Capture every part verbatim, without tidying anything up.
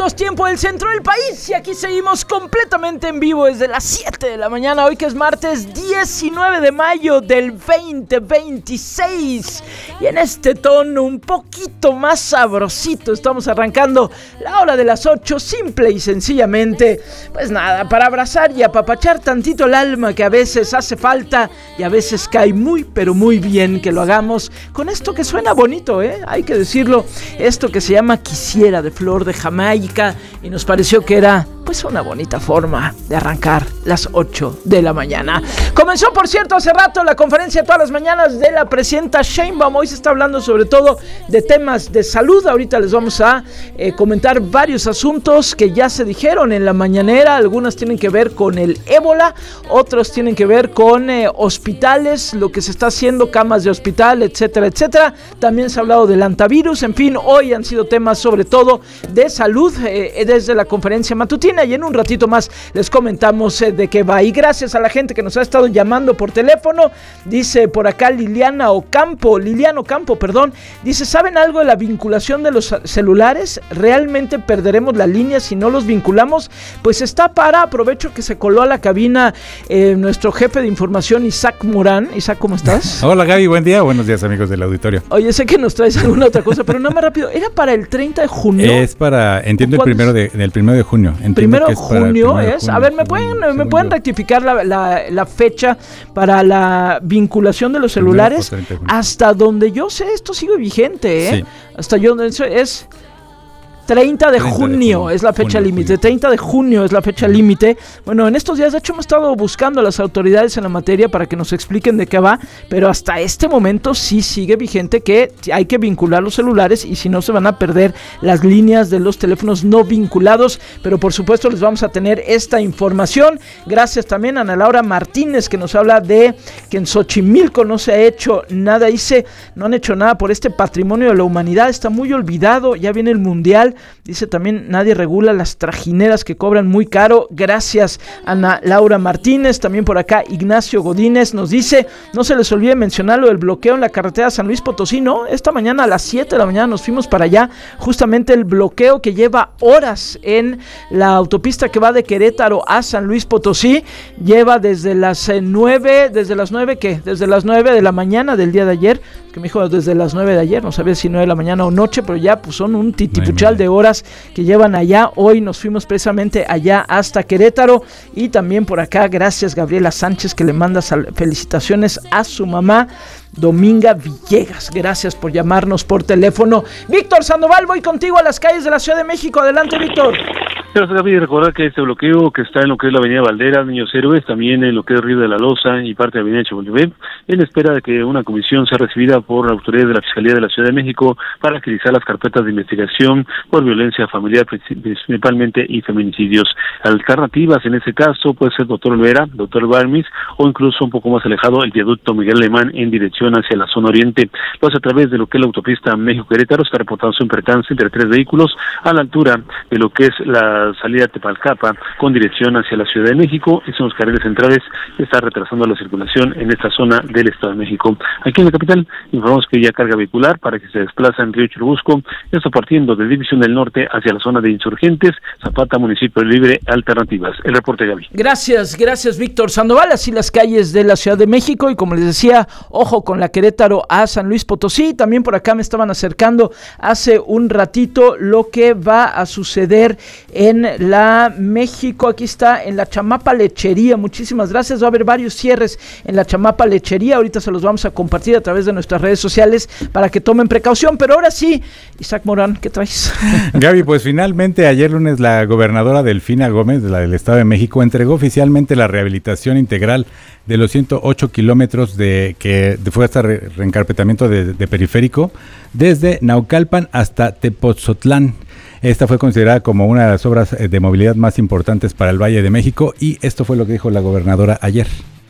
tenemos tiempo del centro del país y aquí seguimos completamente en vivo desde las siete de la mañana, hoy que es martes diecinueve de mayo del veinte veintiséis. Y en este tono un poquito más sabrosito estamos arrancando la hora de las ocho, simple y sencillamente, pues nada, para abrazar y apapachar tantito el alma que a veces hace falta y a veces cae muy pero muy bien que lo hagamos con esto que suena bonito, ¿eh? Hay que decirlo, esto que se llama Quisiera, de Flor de Jamaica, y nos pareció que era pues una bonita forma de arrancar las ocho de la mañana. Comenzó, por cierto, hace rato la conferencia todas las mañanas de la presidenta Sheinbaum. Hoy se está hablando sobre todo de temas de salud. Ahorita les vamos a eh, comentar varios asuntos que ya se dijeron en la mañanera. Algunas tienen que ver con el ébola, otros tienen que ver con eh, hospitales, lo que se está haciendo, camas de hospital, etcétera, etcétera. También se ha hablado del antivirus. En fin, hoy han sido temas sobre todo de salud eh, desde la conferencia matutina. Y en un ratito más les comentamos eh, de qué va. Y gracias a la gente que nos ha estado llamando por teléfono. Dice por acá Liliana Ocampo, Liliano Campo, perdón. Dice, ¿saben algo de la vinculación de los celulares? ¿Realmente perderemos la línea si no los vinculamos? Pues está para, aprovecho que se coló a la cabina eh, nuestro jefe de información, Isaac Morán. Isaac, ¿cómo estás? Hola Gaby, buen día. Buenos días, amigos del auditorio. Oye, sé que nos traes alguna otra cosa, pero nada más rápido. ¿Era para el treinta de junio? Es para, entiendo, el primero de, el primero de junio. Entiendo Primero que es junio para el es. junio, A ver, ¿me pueden, según, ¿me pueden yo. rectificar la, la, la fecha para la vinculación de los celulares? Hasta donde yo sé, esto sigue vigente, ¿eh? Sí. Hasta yo, eso es treinta de junio es la fecha límite, treinta de junio es la fecha límite. Bueno, en estos días de hecho hemos estado buscando a las autoridades en la materia para que nos expliquen de qué va, pero hasta este momento sí sigue vigente que hay que vincular los celulares y si no se van a perder las líneas de los teléfonos no vinculados, pero por supuesto les vamos a tener esta información. Gracias también a Ana Laura Martínez que nos habla de que en Xochimilco no se ha hecho nada, dice, no han hecho nada por este patrimonio de la humanidad, está muy olvidado, ya viene el mundial. Dice también, nadie regula las trajineras que cobran muy caro. Gracias, Ana Laura Martínez. También por acá, Ignacio Godínez nos dice, no se les olvide mencionar lo del bloqueo en la carretera San Luis Potosí, ¿no? Esta mañana a las siete de la mañana nos fuimos para allá. Justamente el bloqueo que lleva horas en la autopista que va de Querétaro a San Luis Potosí. Lleva desde las eh, nueve, ¿desde las nueve qué? Desde las nueve de la mañana del día de ayer. Que me dijo desde las nueve de ayer, no sabía si nueve de la mañana o noche, pero ya pues son un titipuchal de horas que llevan allá. Hoy nos fuimos precisamente allá hasta Querétaro y también por acá, gracias Gabriela Sánchez que le manda sal- felicitaciones a su mamá Dominga Villegas, gracias por llamarnos por teléfono. Víctor Sandoval, voy contigo a las calles de la Ciudad de México, adelante Víctor. Gracias, Gaby. Recordar que este bloqueo que está en lo que es la avenida Valderas, Niños Héroes, también en lo que es Río de la Loza y parte de avenida Chapultepec, en espera de que una comisión sea recibida por la autoridad de la Fiscalía de la Ciudad de México para agilizar las carpetas de investigación por violencia familiar, principalmente y feminicidios. Alternativas en ese caso puede ser doctor Olvera, doctor Balmis o incluso un poco más alejado el viaducto Miguel Alemán en dirección hacia la zona oriente. Lo hace a través de lo que es la autopista México-Querétaro. Está reportándose un percance entre tres vehículos a la altura de lo que es la salida de Tepalcapa con dirección hacia la Ciudad de México. Y son los carriles centrales que está retrasando la circulación en esta zona del Estado de México. Aquí en la capital informamos que ya carga vehicular para que se desplaza en Río Churubusco, esto partiendo de División del Norte hacia la zona de Insurgentes, Zapata, Municipio Libre, Alternativas. El reporte, Gaby. Gracias, gracias Víctor Sandoval. Así las calles de la Ciudad de México y como les decía, ojo con la Querétaro a San Luis Potosí. También por acá me estaban acercando hace un ratito lo que va a suceder en en la México, aquí está, en la Chamapa Lechería. Muchísimas gracias, va a haber varios cierres en la Chamapa Lechería, ahorita se los vamos a compartir a través de nuestras redes sociales para que tomen precaución, pero ahora sí, Isaac Morán, ¿qué traes? Gaby, pues finalmente ayer lunes la gobernadora Delfina Gómez, de la del Estado de México, entregó oficialmente la rehabilitación integral de los ciento ocho kilómetros de que fue hasta re, reencarpetamiento de, de periférico desde Naucalpan hasta Tepoztlán. Esta fue considerada como una de las obras de movilidad más importantes para el Valle de México y esto fue lo que dijo la gobernadora ayer.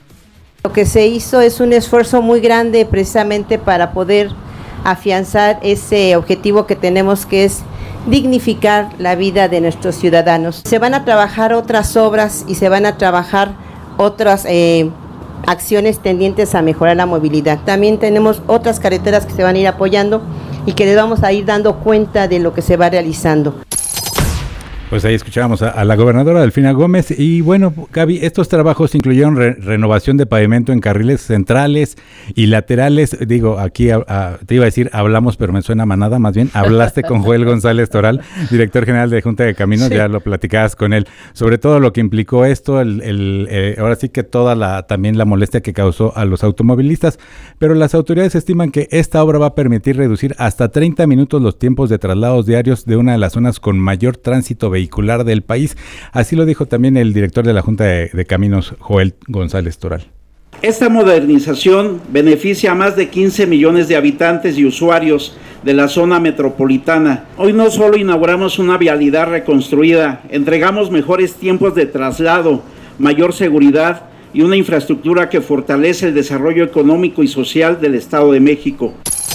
Lo que se hizo es un esfuerzo muy grande precisamente para poder afianzar ese objetivo que tenemos, que es dignificar la vida de nuestros ciudadanos. Se van a trabajar otras obras y se van a trabajar otras eh, acciones tendientes a mejorar la movilidad. También tenemos otras carreteras que se van a ir apoyando y que les vamos a ir dando cuenta de lo que se va realizando. Pues ahí escuchábamos a, a la gobernadora Delfina Gómez. Y bueno, Gaby, estos trabajos incluyeron re, renovación de pavimento en carriles centrales y laterales. Digo, aquí a, a, te iba a decir hablamos, pero me suena manada, más bien hablaste con Joel González Toral, director general de Junta de Caminos, sí. Ya lo platicabas con él, sobre todo lo que implicó esto, el, el eh, ahora sí que toda la, también la molestia que causó a los automovilistas, pero las autoridades estiman que esta obra va a permitir reducir hasta treinta minutos los tiempos de traslados diarios de una de las zonas con mayor tránsito vehicular vehicular del país. Así lo dijo también el director de la Junta de, de Caminos, Joel González Toral. Esta modernización beneficia a más de quince millones de habitantes y usuarios de la zona metropolitana. Hoy no solo inauguramos una vialidad reconstruida, entregamos mejores tiempos de traslado, mayor seguridad y una infraestructura que fortalece el desarrollo económico y social del Estado de México.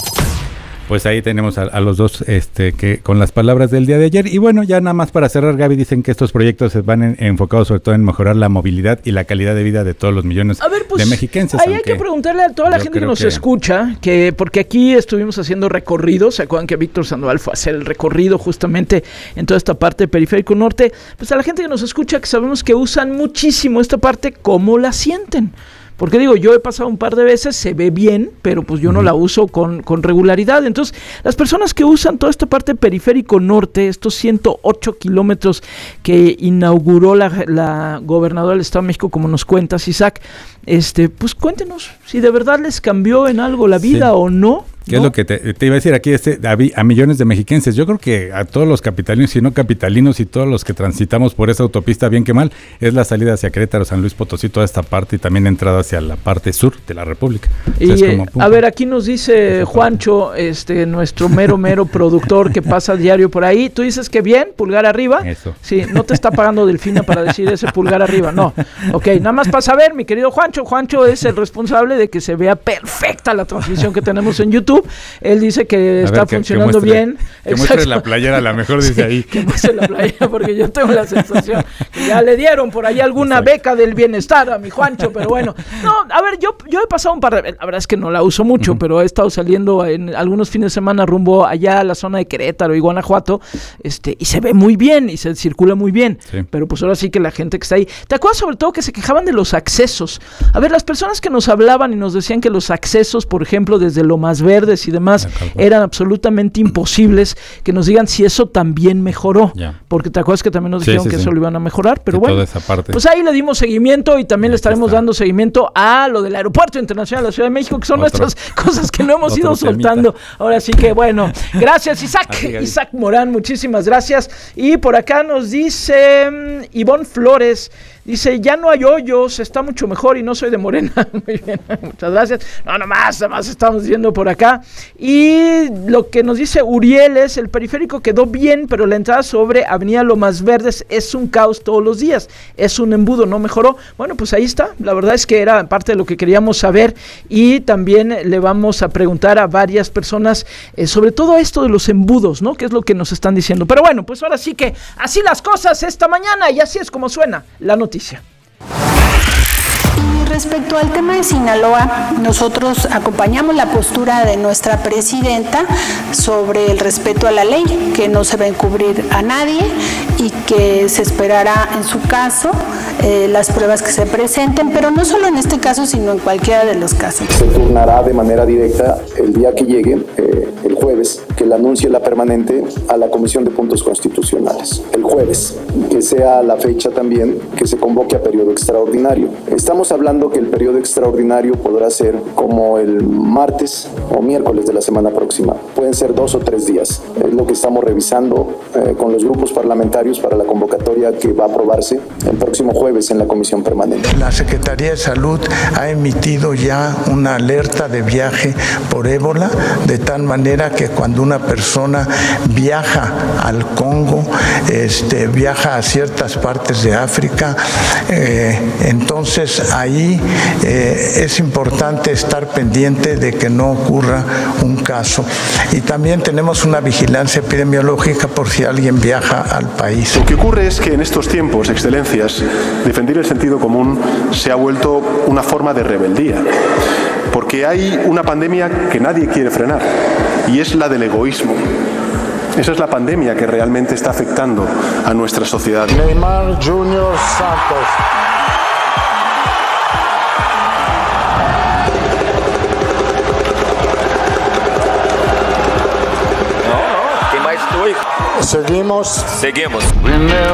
Pues ahí tenemos a, a los dos este, que con las palabras del día de ayer. Y bueno, ya nada más para cerrar, Gaby, dicen que estos proyectos se van en, enfocados sobre todo en mejorar la movilidad y la calidad de vida de todos los millones a ver, pues, de mexiquenses. Ahí hay que preguntarle a toda la gente que nos que... escucha, que porque aquí estuvimos haciendo recorridos, ¿se acuerdan que Víctor Sandoval fue a hacer el recorrido justamente en toda esta parte de Periférico Norte? Pues a la gente que nos escucha, que sabemos que usan muchísimo esta parte, ¿cómo la sienten? Porque digo, yo he pasado un par de veces, se ve bien, pero pues yo no la uso con, con regularidad. Entonces, las personas que usan toda esta parte Periférico Norte, estos ciento ocho kilómetros que inauguró la, la gobernadora del Estado de México, como nos cuentas, Isaac, este, pues cuéntenos si de verdad les cambió en algo la vida, sí, o no. ¿Qué ¿no? es lo que te, te iba a decir aquí este, a, a millones de mexiquenses? Yo creo que a todos los capitalinos y no capitalinos y todos los que transitamos por esa autopista, bien que mal, es la salida hacia Querétaro, San Luis Potosí, toda esta parte y también entrada hacia la parte sur de la República. Y o sea, es como, a ver, aquí nos dice Juancho, este, nuestro mero mero productor que pasa diario por ahí. Tú dices que bien, pulgar arriba. Eso. Sí, no te está pagando Delfina para decir ese pulgar arriba, no. Ok, nada más para saber, mi querido Juancho. Juancho es el responsable de que se vea perfecta la transmisión que tenemos en YouTube. Él dice que a está ver, que, funcionando que muestre, bien. Que Exacto. muestre la playera, a lo mejor dice sí, ahí. Que muestre la playera, porque yo tengo la sensación que ya le dieron por ahí alguna Exacto. beca del bienestar a mi Juancho, pero bueno. No, a ver, yo, yo he pasado un par de... La verdad es que no la uso mucho, uh-huh. pero he estado saliendo en algunos fines de semana rumbo allá a la zona de Querétaro y Guanajuato, este, y se ve muy bien, y se circula muy bien. Sí. Pero pues ahora sí que la gente que está ahí... ¿Te acuerdas sobre todo que se quejaban de los accesos? A ver, las personas que nos hablaban y nos decían que los accesos, por ejemplo, desde Lomas Verdes y demás, eran absolutamente imposibles, que nos digan si eso también mejoró, ya. Porque te acuerdas que también nos dijeron sí, sí, que sí. eso lo iban a mejorar, pero sí, bueno, esa parte. Pues ahí le dimos seguimiento y también ya le estaremos dando seguimiento a lo del Aeropuerto Internacional de la Ciudad de México, que son Otro. nuestras cosas que no hemos ido soltando. Temita. Ahora sí que bueno, gracias Isaac, Así, Isaac Morán, muchísimas gracias. Y por acá nos dice um, Ivonne Flores, dice, ya no hay hoyos, está mucho mejor y no soy de Morena. Muy bien, muchas gracias. No, nomás, nomás estamos diciendo por acá. Y lo que nos dice Uriel es, el periférico quedó bien, pero la entrada sobre Avenida Lomas Verdes es un caos todos los días. Es un embudo, no mejoró. Bueno, pues ahí está. La verdad es que era parte de lo que queríamos saber. Y también le vamos a preguntar a varias personas eh, sobre todo esto de los embudos, ¿no? ¿Qué es lo que nos están diciendo? Pero bueno, pues ahora sí que así las cosas esta mañana y así es como suena la noticia. Y respecto al tema de Sinaloa, nosotros acompañamos la postura de nuestra presidenta sobre el respeto a la ley, que no se va a encubrir a nadie y que se esperará en su caso eh, las pruebas que se presenten, pero no solo en este caso, sino en cualquiera de los casos. Se turnará de manera directa el día que llegue, eh, el jueves, que le anuncie la permanente a la Comisión de Puntos Constitucionales. El jueves, que sea la fecha también que se convoque a periodo extraordinario. Estamos hablando que el periodo extraordinario podrá ser como el martes o miércoles de la semana próxima. Pueden ser dos o tres días. Es lo que estamos revisando eh, con los grupos parlamentarios para la convocatoria que va a aprobarse el próximo jueves en la Comisión Permanente. La Secretaría de Salud ha emitido ya una alerta de viaje por ébola, de tal manera que cuando una persona viaja al Congo, este, viaja a ciertas partes de África, eh, entonces ahí eh, es importante estar pendiente de que no ocurra un caso. Y también tenemos una vigilancia epidemiológica por si alguien viaja al país. Lo que ocurre es que en estos tiempos, excelencias, defender el sentido común se ha vuelto una forma de rebeldía, porque hay una pandemia que nadie quiere frenar y es la del egoísmo. Esa es la pandemia que realmente está afectando a nuestra sociedad. Neymar Junior Santos. No, no, ¿qué más estoy? Seguimos. Seguimos.